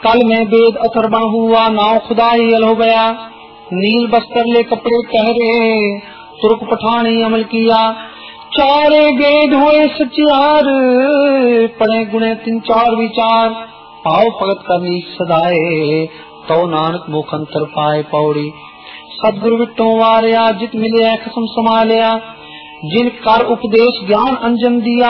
कल में वेद अथर्वण हुआ, नाव खुदा ही अल हो गया। नील बस्तर ले कपड़े पहरे, तुर्क पठानी अमल किया। चारे वेद हुए सचियार, पढ़े गुणे 3-4 विचार। पाओ भगत करनी सदाए, तो नानक मुख अंतर पाए पौड़ी। सदगुरु विटो वारिया, जित मिले कसम संभालिया। जिन कर उपदेश ज्ञान अंजन दिया,